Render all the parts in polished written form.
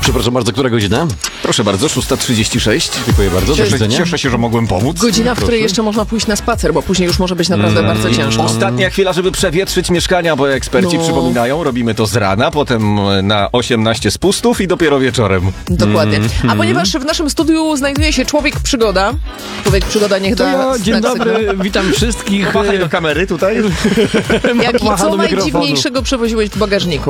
Przepraszam bardzo, która godzina? Proszę bardzo, 6:36. Dziękuję bardzo, do widzenia. Cieszę się, że mogłem pomóc. Godzina, w której jeszcze można pójść na spacer, bo później już może być naprawdę bardzo ciężko. Ostatnia chwila, żeby przewietrzyć mieszkania, bo eksperci przypominają, robimy to z rana, potem na 18 spustów i dopiero wieczorem. Dokładnie. A ponieważ w naszym studiu znajduje się człowiek przygoda, niech To da ja, dzień znak dobry, sygnału. witam wszystkich. Pomachaj do kamery tutaj. Jak i Macham co do mikrofonu. najdziwniejszego przewoziłeś w bagażniku?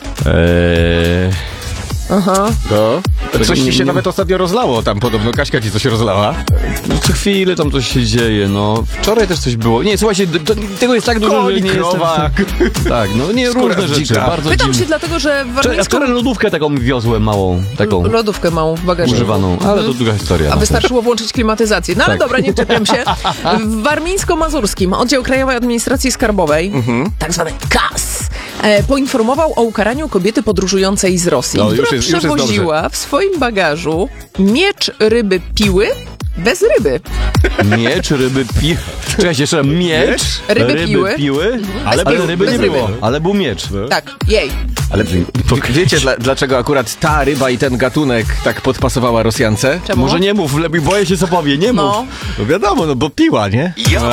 Aha. No. Coś ci się nie- nawet ostatnio rozlało tam podobno. Kaśka ci coś rozlała. Co chwilę tam coś się dzieje, no. Wczoraj też coś było. Nie, słuchajcie, tego jest tak dużo, Koń, że nie krowa. jestem... Tak, no nie, Skóra różne rzeczy, dzika. bardzo Pytam dziwne. się dlatego, że w Ja warmińską wczoraj lodówkę taką wiozłem małą, taką lodówkę małą w bagażniku. używaną, ale to długa historia. A no. wystarczyło włączyć klimatyzację. No ale Tak. dobra, nie czepiam się. W Warmińsko-Mazurskim Oddział Krajowej Administracji Skarbowej, tak zwany KAS, poinformował o ukaraniu kobiety podróżującej z Rosji, No, już która jest dobrze. przewoziła w swoim bagażu miecz ryby piły bez ryby. Miecz, ryby, Czekajcie, jeszcze raz. Miecz, Ryby piły. ale piły, ryby bez nie ryby. było. Ale był miecz. Tak, jej. Ale wiecie, dlaczego akurat ta ryba i ten gatunek tak podpasowała Rosjance? Czemu? Może nie mów, lepiej boję się co powie, nie mów. No. No wiadomo, no bo piła, nie?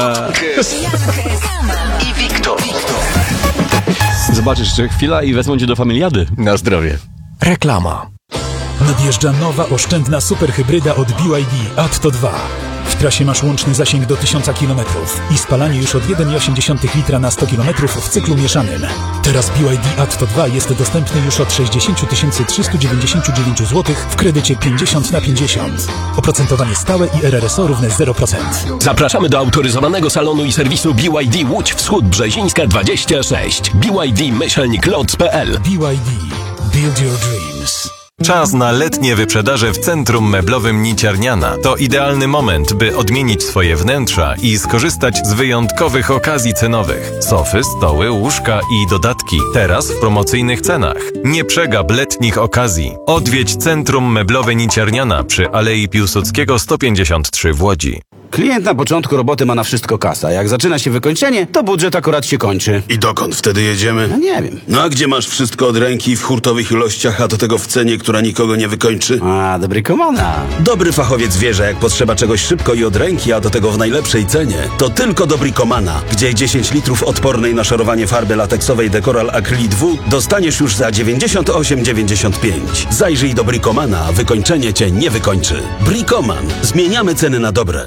i Wiktor. Zobaczysz jeszcze chwila i wezmą cię do familiady. Na zdrowie. Reklama. Nadjeżdża nowa oszczędna superhybryda od BYD Atto 2. W trasie masz łączny zasięg do 1000 km i spalanie już od 1,8 litra na 100 km w cyklu mieszanym. Teraz BYD Atto 2 jest dostępny już od 60 399 zł w kredycie 50/50. Oprocentowanie stałe i RRSO równe 0%. Zapraszamy do autoryzowanego salonu i serwisu BYD Łódź Wschód Brzezińska 26. BYD-Lotz.pl. BYD. Build your dreams. Czas na letnie wyprzedaże w Centrum Meblowym Niciarniana. To idealny moment, by odmienić swoje wnętrza i skorzystać z wyjątkowych okazji cenowych. Sofy, stoły, łóżka i dodatki. Teraz w promocyjnych cenach. Nie przegap letnich okazji. Odwiedź Centrum Meblowe Niciarniana przy Alei Piłsudskiego 153 w Łodzi. Klient na początku roboty ma na wszystko kasa. Jak zaczyna się wykończenie, to budżet akurat się kończy. I dokąd wtedy jedziemy? No nie wiem. No a gdzie masz wszystko od ręki w hurtowych ilościach, a do tego w cenie, która nikogo nie wykończy? A, dobry komana. Dobry fachowiec wie, że jak potrzeba czegoś szybko i od ręki, a do tego w najlepszej cenie, to tylko Dobricomana, gdzie 10 litrów odpornej na szorowanie farby lateksowej Decoral Acrylic W dostaniesz już za 98,95. Zajrzyj do Bricomana, a wykończenie cię nie wykończy. Bricoman. Zmieniamy ceny na dobre.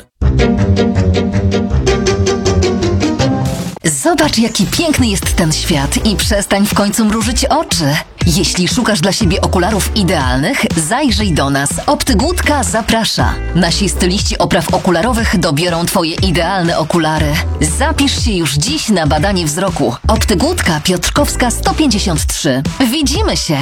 Zobacz, jaki piękny jest ten świat i przestań w końcu mrużyć oczy. Jeśli szukasz dla siebie okularów idealnych, zajrzyj do nas. Optygódka zaprasza. Nasi styliści opraw okularowych dobiorą Twoje idealne okulary. Zapisz się już dziś na badanie wzroku. Optygódka Piotrkowska 153. Widzimy się!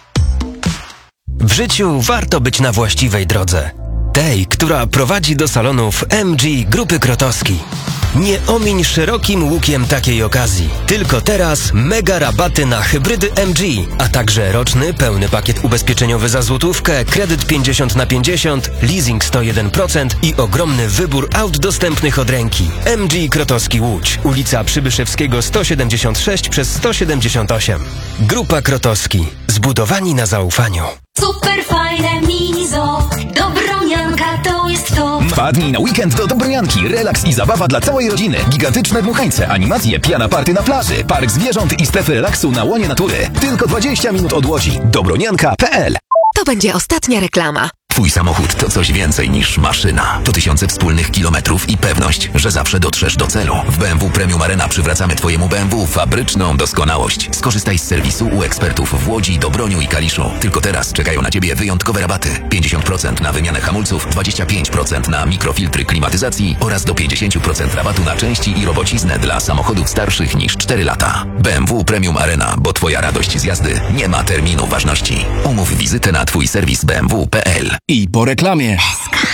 W życiu warto być na właściwej drodze. Tej, która prowadzi do salonów MG Grupy Krotowski. Nie omiń szerokim łukiem takiej okazji. Tylko teraz mega rabaty na hybrydy MG, a także roczny pełny pakiet ubezpieczeniowy za złotówkę, kredyt 50/50, leasing 101% i ogromny wybór aut dostępnych od ręki. MG Krotowski Łódź, ulica Przybyszewskiego 176 przez 178. Grupa Krotowski. Zbudowani na zaufaniu. Super fajne mizo, Dobronianka to jest to. Wpadnij na weekend do Dobronianki. Relaks i zabawa dla całej rodziny. Gigantyczne dmuchańce, animacje, piana party na plaży, park zwierząt i strefy relaksu na łonie natury. Tylko 20 minut od Łodzi. Dobronianka.pl. To będzie ostatnia reklama. Twój samochód to coś więcej niż maszyna. To tysiące wspólnych kilometrów i pewność, że zawsze dotrzesz do celu. W BMW Premium Arena przywracamy Twojemu BMW fabryczną doskonałość. Skorzystaj z serwisu u ekspertów w Łodzi, Dobroniu i Kaliszu. Tylko teraz czekają na Ciebie wyjątkowe rabaty. 50% na wymianę hamulców, 25% na mikrofiltry klimatyzacji oraz do 50% rabatu na części i robociznę dla samochodów starszych niż 4 lata. BMW Premium Arena, bo Twoja radość z jazdy nie ma terminu ważności. Umów wizytę na Twój serwis BMW.pl. I po reklamie.